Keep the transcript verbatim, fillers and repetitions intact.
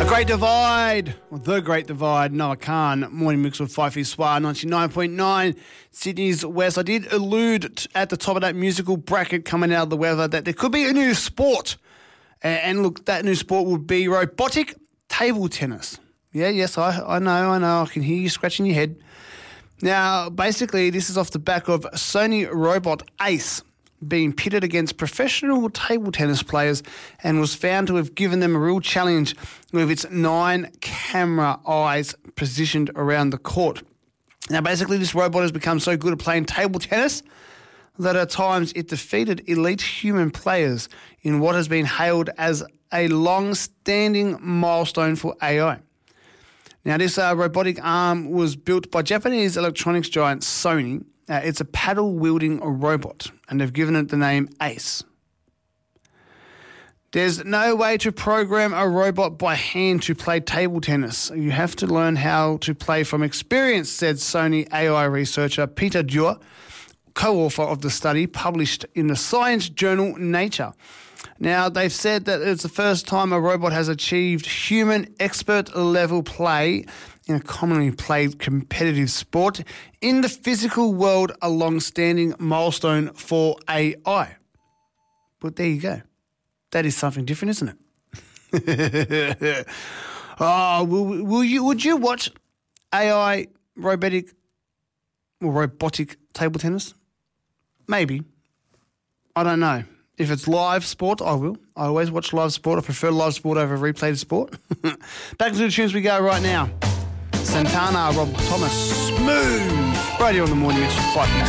Great Divide, or The Great Divide, Noah Khan, morning mix with Fife Soir, ninety-nine point nine, Sydney's West. I did allude t- at the top of that musical bracket coming out of the weather that there could be a new sport. And, and look, that new sport would be robotic table tennis. Yeah, yes, I, I know, I know, I can hear you scratching your head. Now, basically, this is off the back of Sony Robot Ace being pitted against professional table tennis players and was found to have given them a real challenge with its nine camera eyes positioned around the court. Now, basically, this robot has become so good at playing table tennis that at times it defeated elite human players in what has been hailed as a long-standing milestone for A I. Now, this uh, robotic arm was built by Japanese electronics giant Sony. Uh, it's a paddle-wielding robot, and they've given it the name Ace. There's no way to program a robot by hand to play table tennis. You have to learn how to play from experience, said Sony A I researcher Peter Dewar, co-author of the study published in the science journal Nature. Now, they've said that it's the first time a robot has achieved human expert-level play in a commonly played competitive sport in the physical world, a long-standing milestone for A I. But there you go. That is something different, isn't it? oh, will, will you? Would you watch A I robotic or robotic table tennis? Maybe. I don't know. If it's live sport, I will. I always watch live sport. I prefer live sport over replayed sport. Back to the tunes we go right now. Santana, Rob Thomas, Smooth. Right here on the morning mix with Fife and